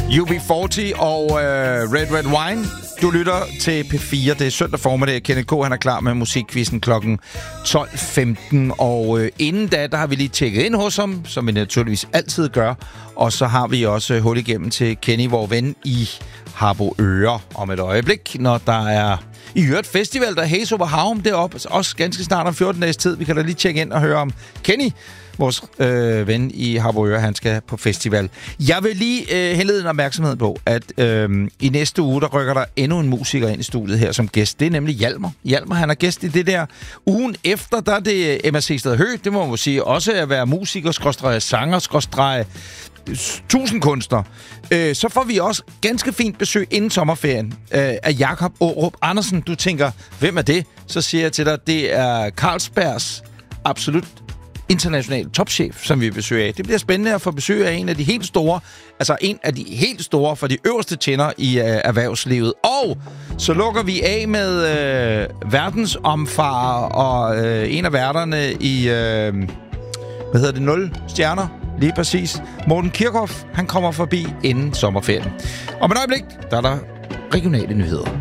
UB40 og Red Red Wine. Du lytter til P4. Det er søndag formiddag. Kenneth K. han er klar med musikquizzen klokken 12.15. Og inden da, der har vi lige tjekket ind hos ham, som vi naturligvis altid gør. Og så har vi også hul igennem til Kenny, vores ven i Harboøre om et øjeblik, når der er i øvrigt festival, der er Haze Over Havn deroppe. Også ganske snart om 14 dages tid. Vi kan da lige tjekke ind og høre om Kenny, vores ven i Harboøre, han skal på festival. Jeg vil lige henlede en opmærksomhed på, at i næste uge, der rykker der endnu en musiker ind i studiet her som gæst. Det er nemlig Hjalmar. Hjalmar, han er gæst i det der. Ugen efter, der er det Emma Seested Høgh. Det må man sige også at være musiker, sanger, 1000 kunstner. Så får vi også ganske fint besøg inden sommerferien af Jakob Aarup Andersen. Du tænker, hvem er det? Så siger jeg til dig, det er Carlsbergs absolut international topchef, som vi besøger af. Det bliver spændende at få besøg af en af de helt store, altså en af de helt store for de øverste tænder i erhvervslivet. Og så lukker vi af med verdensomfarer og en af værterne i, 0 stjerner, lige præcis. Morten Kirchhoff, han kommer forbi inden sommerferien. Om et øjeblik, der er der regionale nyheder.